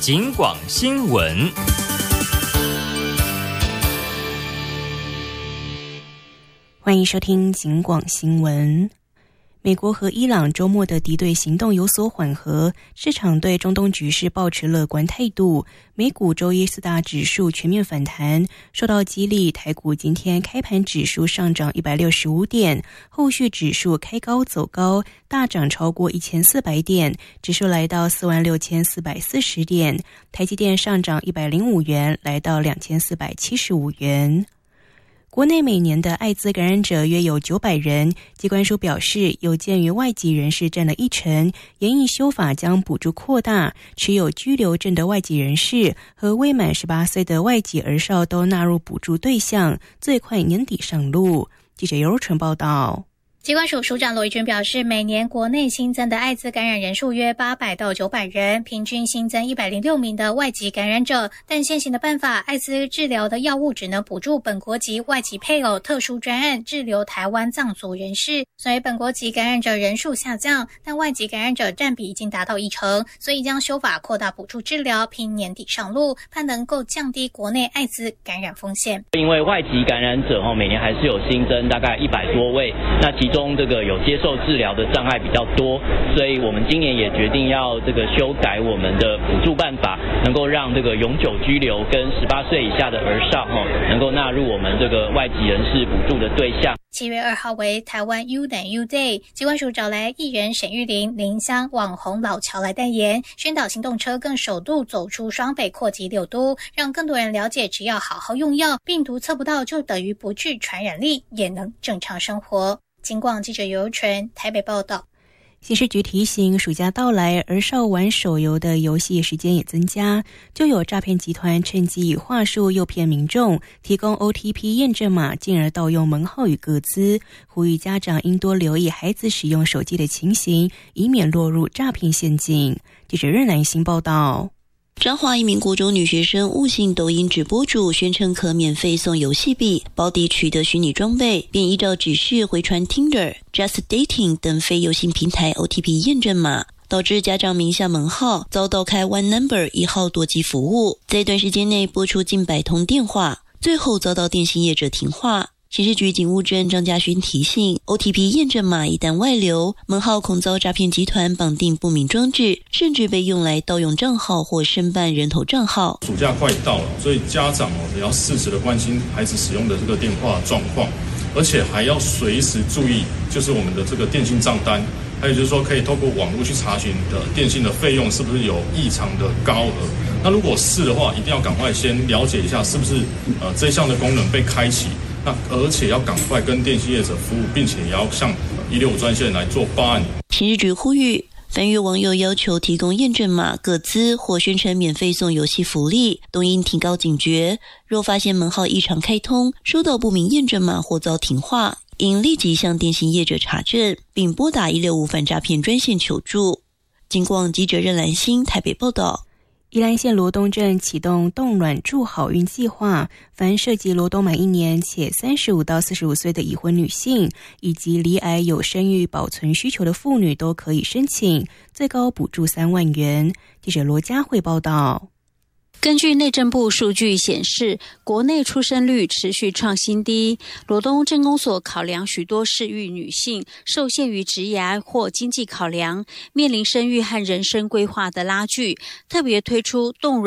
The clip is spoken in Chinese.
警广新闻。 欢迎收听警广新闻。美国和伊朗周末的敌对行动有所缓和，市场对中东局势抱持乐观态度。美股周一四大指数全面反弹，受到激励，台股今天开盘指数上涨165点，后续指数开高走高，大涨超过1400点，指数来到46440点。台积电上涨105元，来到2475元。国内每年的艾滋感染者约有900人，机关署表示，有鉴于外籍人士占了10%，研议修法将补助扩大，持有居留证的外籍人士和未满18岁的外籍儿少都纳入补助对象，最快年底上路。记者尤纯报道。 疾管署署长罗一军表示，每年国内新增的艾滋感染人数约800到900人，平均新增106名的外籍感染者，但现行的办法，艾滋治疗的药物只能补助本国籍外籍配偶特殊专案滞留台湾藏族人士，所以本国籍感染者人数下降，但外籍感染者占比已经达到1%，所以将修法扩大补助治疗，拼年底上路，盼能够降低国内艾滋感染风险。 因为外籍感染者每年还是有新增大概100多位，那其中这个有接受治疗的障碍比较多，所以我们今年也决定要修改我们的补助办法，能够让永久居留跟18岁以下的儿少能够纳入我们外籍人士补助的对象。 7月2号为台湾 U 等 U Day， 疾管署找来艺人沈玉琳、林香、网红老乔来代言，宣导行动车更首度走出双北扩及6都，让更多人了解只要好好用药，病毒测不到就等于不具传染力，也能正常生活。警广记者尤纯台北报道。 刑事局提醒，暑假到来，儿少玩手游的游戏时间也增加，就有诈骗集团趁机以话术诱骗民众，提供 OTP 验证码，进而盗用门号与个资，呼吁家长应多留意孩子使用手机的情形，以免落入诈骗陷阱。记者任兰欣报道。 彰化一名国中女学生误信抖音直播主宣称可免费送游戏币，保底取得虚拟装备，便依照指示回传 Tinder、Just Dating 等非游戏平台 OTP 验证码，导致家长名下门号遭盗开 One Number 1号多机服务，在短时间内拨出近100通电话，最后遭到电信业者停话。刑事局警务证张家勋提醒， OTP 验证码一旦外流，门号恐遭诈骗集团绑定不明装置，甚至被用来盗用账号或申办人头账号。 暑假快到了，所以家长也要适时的关心孩子使用的电话状况，而且还要随时注意就是我们的电信账单，还有就是说可以透过网络去查询的电信的费用是不是有异常的高额。那如果是的话，一定要赶快先了解一下是不是这项的功能被开启，那而且要赶快跟电信业者服务，并且也要向165专线来做报案。 刑事局呼吁，凡遇网友要求提供验证码、个资或宣称免费送游戏福利，都应提高警觉。若发现门号异常开通，收到不明验证码或遭停话，应立即向电信业者查证，并拨打165反诈骗专线求助。警广记者任兰欣台北报道。 宜兰县罗东镇启动冻卵助好运计划，凡涉及罗东满1年且35到45岁的已婚女性，以及罹癌有生育保存需求的妇女都可以申请，最高补助3万元。记者罗佳慧报道。 根据内政部数据显示，国内出生率持续创新低。罗东镇公所考量许多适育女性受限于职涯或经济考量，面临生育和人生规划的拉锯，特别推出冻卵